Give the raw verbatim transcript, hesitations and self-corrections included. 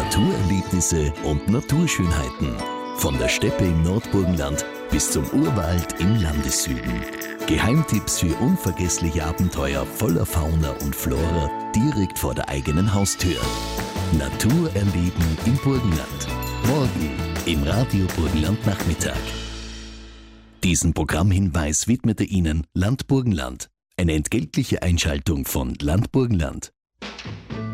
Naturerlebnisse und Naturschönheiten. Von der Steppe im Nordburgenland bis zum Urwald im Landessüden. Geheimtipps für unvergessliche Abenteuer voller Fauna und Flora direkt vor der eigenen Haustür. Natur erleben im Burgenland. Morgen im Radio Burgenland Nachmittag. Diesen Programmhinweis widmete Ihnen Land Burgenland. Eine entgeltliche Einschaltung von Land Burgenland.